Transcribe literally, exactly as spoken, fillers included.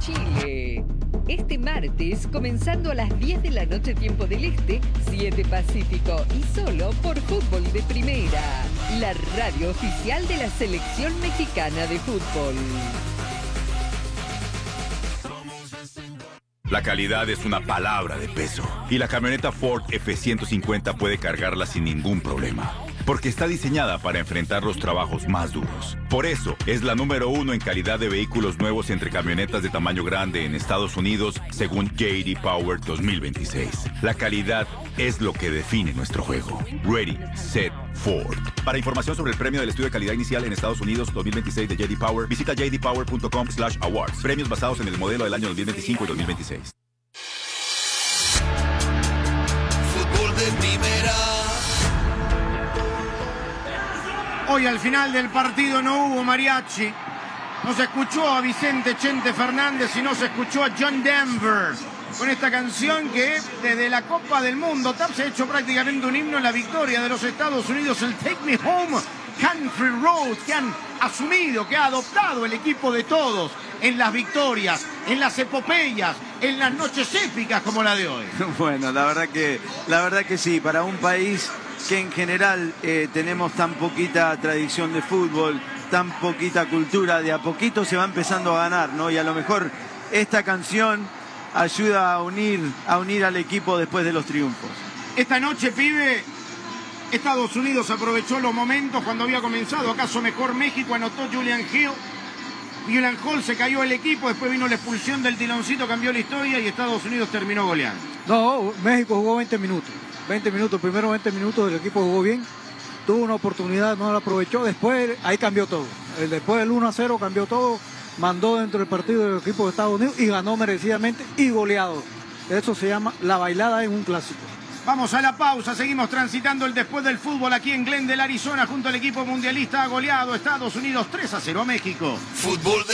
Chile. Este martes, comenzando a las diez de la noche tiempo del Este, siete Pacífico y solo por Fútbol de Primera, la radio oficial de la Selección Mexicana de Fútbol. La calidad es una palabra de peso y la camioneta Ford F ciento cincuenta puede cargarla sin ningún problema, porque está diseñada para enfrentar los trabajos más duros. Por eso, es la número uno en calidad de vehículos nuevos entre camionetas de tamaño grande en Estados Unidos, según J D Power dos mil veintiséis. La calidad es lo que define nuestro juego. Ready, Set, Ford. Para información sobre el premio del estudio de calidad inicial en Estados Unidos dos mil veintiséis de J D Power, visita j d power punto com slash awards. Premios basados en el modelo del año dos mil veinticinco y dos mil veintiséis. Fútbol de Primera. Hoy al final del partido no hubo mariachi, no se escuchó a Vicente Chente Fernández y no se escuchó a John Denver con esta canción que desde la Copa del Mundo T A P se ha hecho prácticamente un himno en la victoria de los Estados Unidos, el Take Me Home Country Road, que han asumido, que ha adoptado el equipo de todos en las victorias, en las epopeyas, en las noches épicas como la de hoy. Bueno, la verdad que, la verdad que sí, para un país que en general eh, tenemos tan poquita tradición de fútbol, tan poquita cultura, de a poquito se va empezando a ganar, ¿no? Y a lo mejor esta canción ayuda a unir, a unir al equipo después de los triunfos. Esta noche, pibe, Estados Unidos aprovechó los momentos cuando había comenzado, acaso mejor México, anotó Julian Hill. Julian Hall, se cayó el equipo, después vino la expulsión del tiloncito, cambió la historia y Estados Unidos terminó goleando. No, México jugó veinte minutos. veinte minutos, primero veinte minutos el equipo jugó bien, tuvo una oportunidad, no la aprovechó, después ahí cambió todo. Después del uno a cero cambió todo, mandó dentro del partido del equipo de Estados Unidos y ganó merecidamente y goleado. Eso se llama la bailada en un clásico. Vamos a la pausa, seguimos transitando el después del fútbol aquí en Glendale, Arizona, junto al equipo mundialista. Ha goleado Estados Unidos tres a cero a México. Fútbol de